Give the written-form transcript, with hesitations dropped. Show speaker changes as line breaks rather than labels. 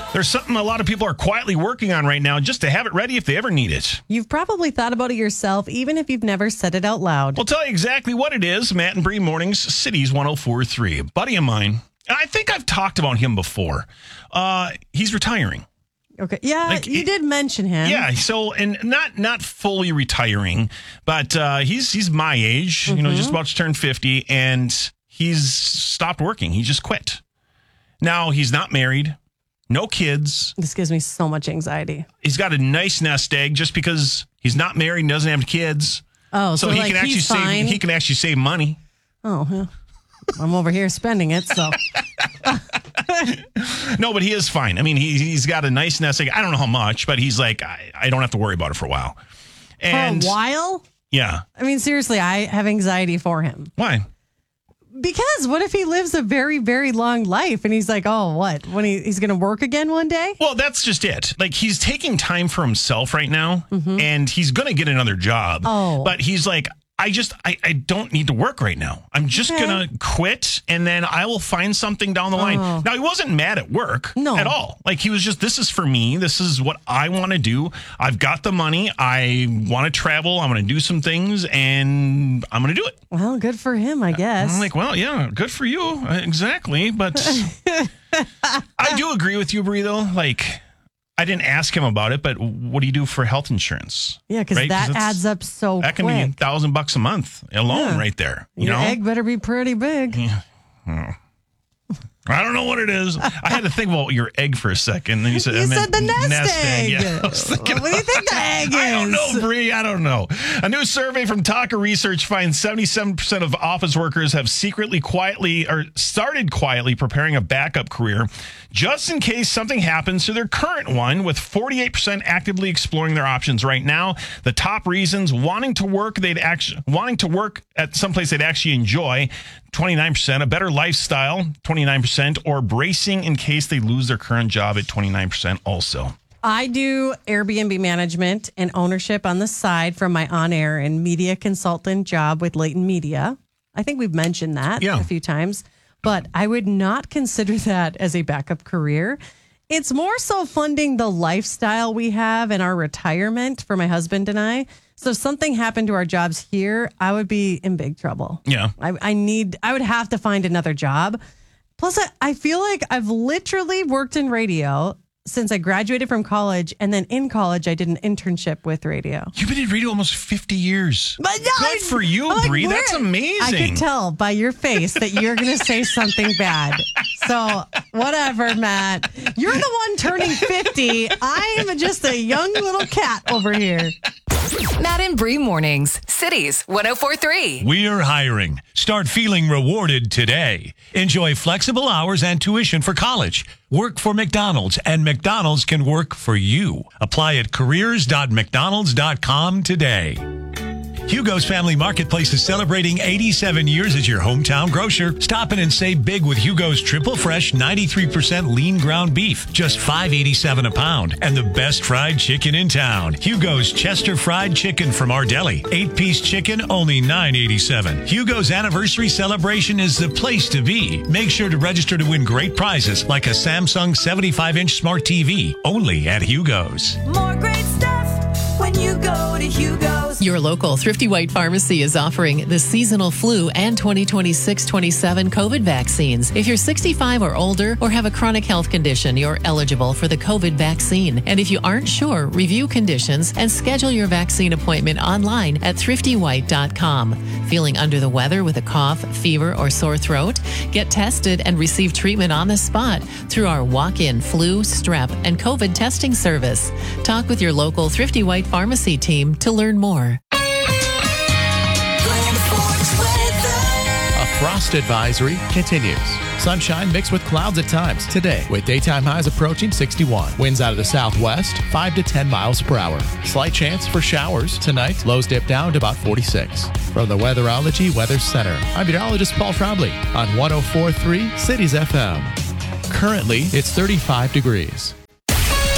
There's something a lot of people are quietly working on right now just to have it ready if they ever need it.
You've probably thought about it yourself, even if you've never said it out loud.
We'll tell you exactly what it is. Matt and Bree Mornings, Cities 104.3. A buddy of mine, I think I've talked about him before. He's retiring.
Okay. Yeah, you did mention him.
Yeah. So, and not fully retiring, but he's my age, just about to turn 50, and he's stopped working. He just quit. Now, he's not married. No kids.
This gives me so much anxiety.
He's got a nice nest egg just because he's not married and doesn't have kids.
Oh, so
he can actually save. He can actually save money.
Oh, yeah. I'm over here spending it, so.
No, but he is fine. I mean, he's got a nice nest egg. I don't know how much, but he's like, I don't have to worry about it for a while. And,
for a while?
Yeah.
I mean, seriously, I have anxiety for him.
Why?
Because what if he lives a very, very long life and he's like, oh, what? When he's going to work again one day?
Well, that's just it. Like, he's taking time for himself right now, and he's going to get another job.
Oh.
But he's like, I don't need to work right now. I'm just going to quit, and then I will find something down the line. Now, he wasn't mad at work at all. Like, he was just, this is for me. This is what I want to do. I've got the money. I want to travel. I'm going to do some things, and I'm going to do it.
Well, good for him, I guess.
I'm like, well, yeah, good for you. Exactly. But I do agree with you, Bree, though. Like, I didn't ask him about it, but what do you do for health insurance?
Yeah, because that adds up so quick.
That can be $1,000 a month alone right there.
Your egg better be pretty big.
Yeah. Oh. I don't know what it is. I had to think about your egg for a second. Then you said
the nest egg.
Yeah, I was thinking,
what do you think the egg is?
I don't know, Bree. I don't know. A new survey from Taka Research finds 77% of office workers have started quietly preparing a backup career just in case something happens to their current one, with 48% actively exploring their options right now. The top reasons: wanting to work at someplace they'd actually enjoy, 29%, a better lifestyle, 29%, or bracing in case they lose their current job at 29% also.
I do Airbnb management and ownership on the side from my on-air and media consultant job with Leighton Media. I think we've mentioned that a few times, but I would not consider that as a backup career. It's more so funding the lifestyle we have and our retirement for my husband and I. So if something happened to our jobs here, I would be in big trouble.
Yeah.
I would have to find another job. Plus, I feel like I've literally worked in radio since I graduated from college. And then in college, I did an internship with radio.
You've been in radio almost 50 years.
But no,
good for you, Bree. That's amazing.
I could tell by your face that you're going to say something bad. So whatever, Matt. You're the one turning 50. I'm just a young little cat over here.
Matt and Bree Mornings, Cities 104.3.
We're hiring. Start feeling rewarded today. Enjoy flexible hours and tuition for college. Work for McDonald's, and McDonald's can work for you. Apply at careers.mcdonalds.com today. Hugo's Family Marketplace is celebrating 87 years as your hometown grocer. Stop in and save big with Hugo's triple fresh 93% lean ground beef, just $5.87 a pound, and the best fried chicken in town. Hugo's Chester Fried Chicken from our deli. 8-piece chicken, only $9.87. Hugo's anniversary celebration is the place to be. Make sure to register to win great prizes like a Samsung 75-inch smart TV, only at Hugo's.
More great stuff when you go to Hugo's.
Your local Thrifty White Pharmacy is offering the seasonal flu and 2026-27 COVID vaccines. If you're 65 or older or have a chronic health condition, you're eligible for the COVID vaccine. And if you aren't sure, review conditions and schedule your vaccine appointment online at thriftywhite.com. Feeling under the weather with a cough, fever, or sore throat? Get tested and receive treatment on the spot through our walk-in flu, strep, and COVID testing service. Talk with your local Thrifty White Pharmacy team to learn more.
A frost advisory continues. Sunshine mixed with clouds at times today, with daytime highs approaching 61. Winds out of the southwest, 5 to 10 miles per hour. Slight chance for showers tonight. Lows dip down to about 46. From the Weatherology Weather Center, I'm meteorologist Paul Trombley on 104.3 Cities FM. Currently, it's 35 degrees.